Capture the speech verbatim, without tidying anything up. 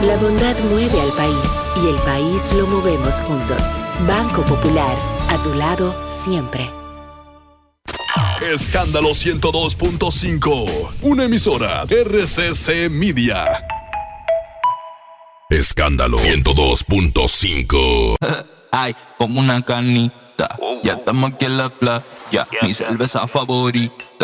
La bondad mueve al país y el país lo movemos juntos. Banco Popular, a tu lado siempre. Escándalo ciento dos punto cinco, una emisora R C C Media. Escándalo ciento dos punto cinco. Ay, pongo una canita, ya estamos aquí en la playa, mi cerveza favorita.